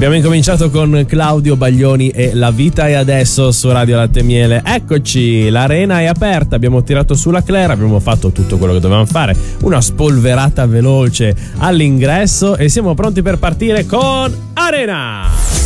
Abbiamo incominciato con Claudio Baglioni e La vita è adesso su Radio Latte e Miele. Eccoci, l'arena è aperta, abbiamo tirato sulla Claire, abbiamo fatto tutto quello che dovevamo fare, una spolverata veloce all'ingresso e siamo pronti per partire con Arena!